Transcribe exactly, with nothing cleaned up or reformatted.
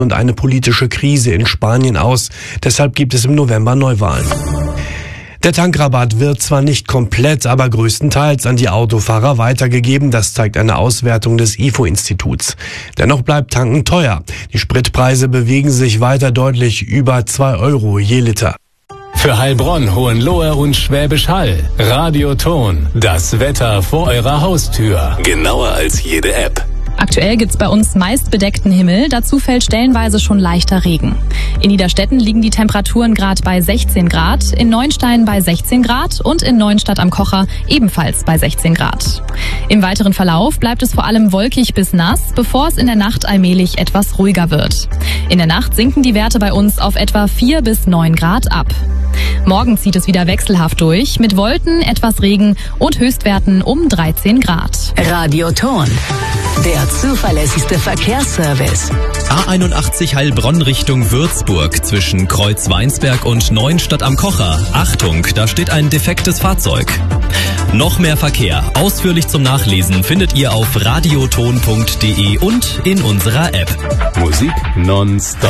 und eine politische Krise in Spanien aus. Deshalb gibt es im November Neuwahlen. Der Tankrabatt wird zwar nicht komplett, aber größtenteils an die Autofahrer weitergegeben. Das zeigt eine Auswertung des I F O-Instituts. Dennoch bleibt Tanken teuer. Die Spritpreise bewegen sich weiter deutlich über zwei Euro je Liter. Für Heilbronn, Hohenlohe und Schwäbisch Hall. Radioton. Das Wetter vor eurer Haustür. Genauer als jede App. Aktuell gibt's bei uns meist bedeckten Himmel, dazu fällt stellenweise schon leichter Regen. In Niederstetten liegen die Temperaturen gerade bei sechzehn Grad, in Neuenstein bei sechzehn Grad und in Neuenstadt am Kocher ebenfalls bei sechzehn Grad. Im weiteren Verlauf bleibt es vor allem wolkig bis nass, bevor es in der Nacht allmählich etwas ruhiger wird. In der Nacht sinken die Werte bei uns auf etwa vier bis neun Grad ab. Morgen zieht es wieder wechselhaft durch, mit Wolken, etwas Regen und Höchstwerten um dreizehn Grad. Radioton, der zuverlässigste Verkehrsservice. A einundachtzig Heilbronn Richtung Würzburg zwischen Kreuz-Weinsberg und Neuenstadt am Kocher. Achtung, da steht ein defektes Fahrzeug. Noch mehr Verkehr, ausführlich zum Nachlesen, findet ihr auf radioton punkt de und in unserer App. Musik nonstop.